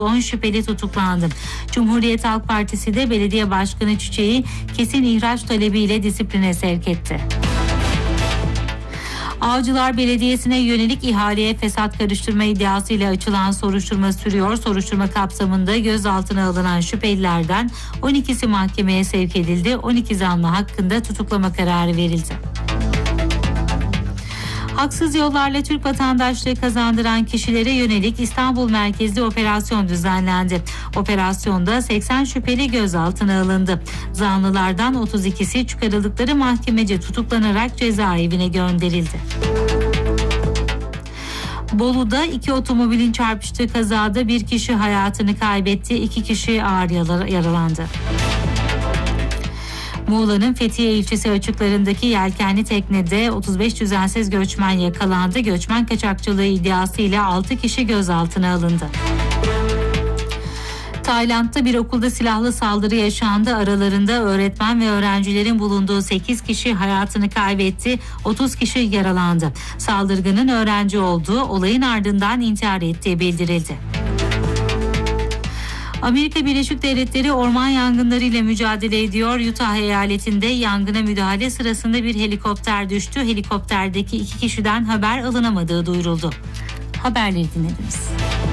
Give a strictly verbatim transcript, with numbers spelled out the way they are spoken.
on şüpheli tutuklandı. Cumhuriyet Halk Partisi de belediye başkanı Çiçek'i kesin ihraç talebiyle disipline sevk etti. Avcılar Belediyesi'ne yönelik ihaleye fesat karıştırma iddiasıyla açılan soruşturma sürüyor. Soruşturma kapsamında gözaltına alınan şüphelilerden on ikisi mahkemeye sevk edildi. on iki zanlı hakkında tutuklama kararı verildi. Haksız yollarla Türk vatandaşlığı kazandıran kişilere yönelik İstanbul merkezli operasyon düzenlendi. Operasyonda seksen şüpheli gözaltına alındı. Zanlılardan otuz ikisi çıkarıldıkları mahkemece tutuklanarak cezaevine gönderildi. Bolu'da iki otomobilin çarpıştığı kazada bir kişi hayatını kaybetti, iki kişi ağır yaralandı. Muğla'nın Fethiye ilçesi açıklarındaki yelkenli teknede otuz beş düzensiz göçmen yakalandı. Göçmen kaçakçılığı iddiasıyla altı kişi gözaltına alındı. Tayland'da bir okulda silahlı saldırı yaşandı. Aralarında öğretmen ve öğrencilerin bulunduğu sekiz kişi hayatını kaybetti. otuz kişi yaralandı. Saldırganın öğrenci olduğu, olayın ardından intihar ettiği bildirildi. Amerika Birleşik Devletleri orman yangınları ile mücadele ediyor. Utah eyaletinde yangına müdahale sırasında bir helikopter düştü. Helikopterdeki iki kişiden haber alınamadığı duyuruldu. Haberleri dinlediniz.